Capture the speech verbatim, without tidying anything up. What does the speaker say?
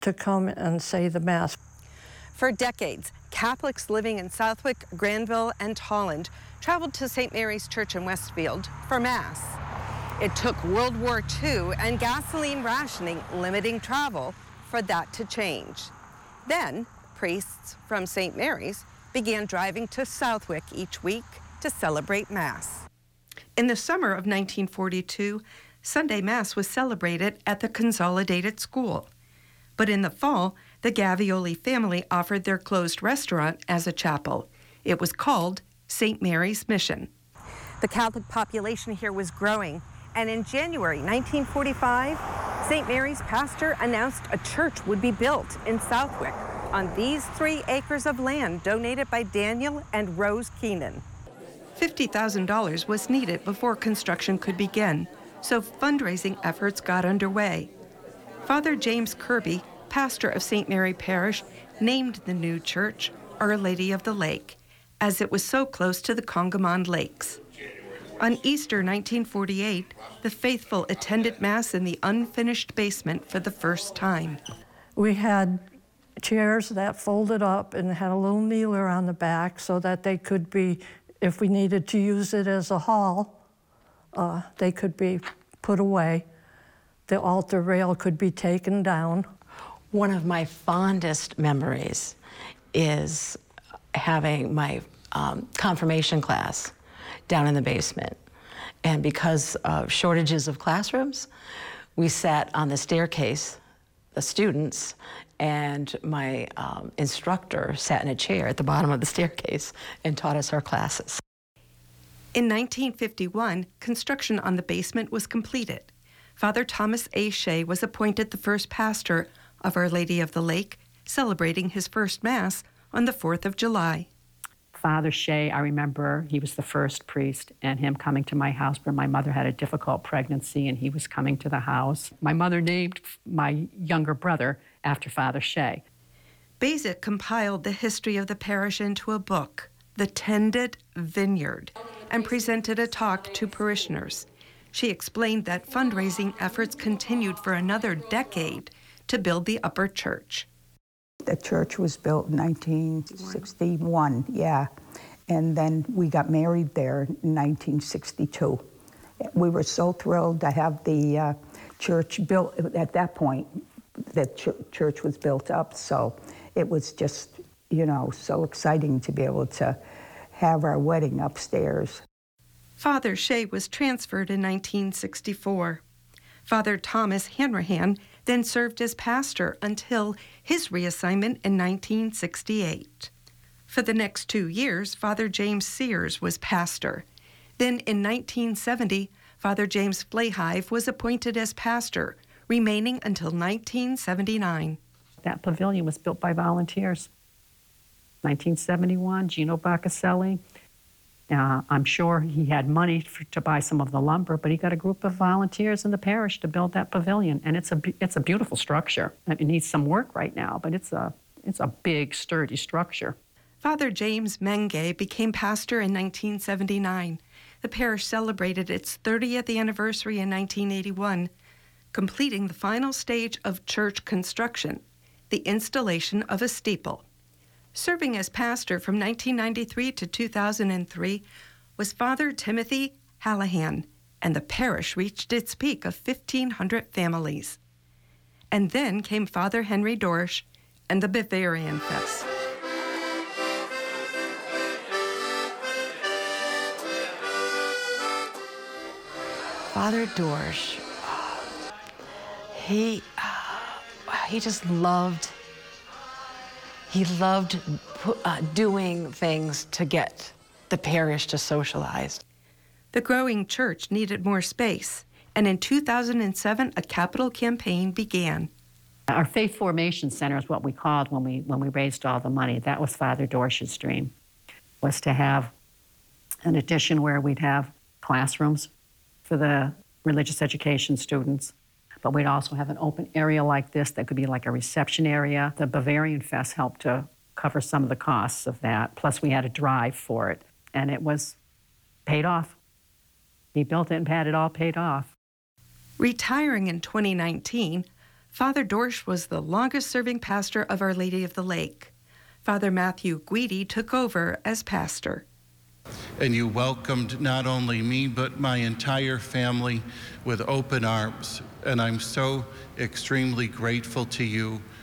to come and say the Mass. For decades, Catholics living in Southwick, Granville, and Holland traveled to Saint Mary's Church in Westfield for Mass. It took World War Two and gasoline rationing limiting travel for that to change. Then, priests from Saint Mary's began driving to Southwick each week to celebrate Mass. In the summer of nineteen forty-two, Sunday Mass was celebrated at the Consolidated School. But in the fall, the Gavioli family offered their closed restaurant as a chapel. It was called Saint Mary's Mission. The Catholic population here was growing, and in January nineteen forty-five, Saint Mary's pastor announced a church would be built in Southwick on these three acres of land donated by Daniel and Rose Keenan. fifty thousand dollars was needed before construction could begin, so fundraising efforts got underway. Father James Kirby, pastor of Saint Mary Parish, named the new church Our Lady of the Lake, as it was so close to the Congamon Lakes. On Easter nineteen forty-eight, the faithful attended Mass in the unfinished basement for the first time. We had chairs that folded up and had a little kneeler on the back so that they could be, if we needed to use it as a hall, uh, they could be put away. The altar rail could be taken down. One of my fondest memories is having my um, confirmation class down in the basement. And because of shortages of classrooms, we sat on the staircase, the students, and my um, instructor sat in a chair at the bottom of the staircase and taught us our classes. In nineteen fifty-one, construction on the basement was completed. Father Thomas A. Shea was appointed the first pastor of Our Lady of the Lake, celebrating his first Mass on the fourth of July. Father Shea, I remember he was the first priest, and him coming to my house where my mother had a difficult pregnancy, and he was coming to the house. My mother named my younger brother after Father Shea. Basic compiled the history of the parish into a book, The Tended Vineyard, and presented a talk to parishioners. She explained that fundraising efforts continued for another decade to build the upper church. The church was built in nineteen sixty-one, yeah. And then we got married there in nineteen sixty-two. We were so thrilled to have the uh, church built. At that point, the ch church was built up, so it was just, you know, so exciting to be able to have our wedding upstairs. Father Shea was transferred in nineteen sixty-four. Father Thomas Hanrahan then served as pastor until his reassignment in nineteen sixty-eight. For the next two years, Father James Sears was pastor. Then in nineteen seventy, Father James Flahive was appointed as pastor, remaining until nineteen seventy-nine. That pavilion was built by volunteers. nineteen seventy-one, Gino Baccaselli. Uh, I'm sure he had money for, to buy some of the lumber, but he got a group of volunteers in the parish to build that pavilion, and it's a it's a beautiful structure. It needs some work right now, but it's a it's a big, sturdy structure. Father James Menge became pastor in nineteen seventy-nine. The parish celebrated its thirtieth anniversary in nineteen eighty-one, completing the final stage of church construction, the installation of a steeple. Serving as pastor from nineteen ninety-three to two thousand three was Father Timothy Hallahan, and the parish reached its peak of fifteen hundred families. And then came Father Henry Dorsch and the Bavarian Fest. Father Dorsch, he, he just loved He loved uh, doing things to get the parish to socialize. The growing church needed more space, and in two thousand seven, a capital campaign began. Our Faith Formation Center is what we called when we, when we raised all the money. That was Father Dorsch's dream, was to have an addition where we'd have classrooms for the religious education students, but we'd also have an open area like this that could be like a reception area. The Bavarian Fest helped to cover some of the costs of that. Plus, we had a drive for it, and it was paid off. He built it and had it all paid off. Retiring in twenty nineteen, Father Dorsch was the longest-serving pastor of Our Lady of the Lake. Father Matthew Guidi took over as pastor. And you welcomed not only me, but my entire family with open arms. And I'm so extremely grateful to you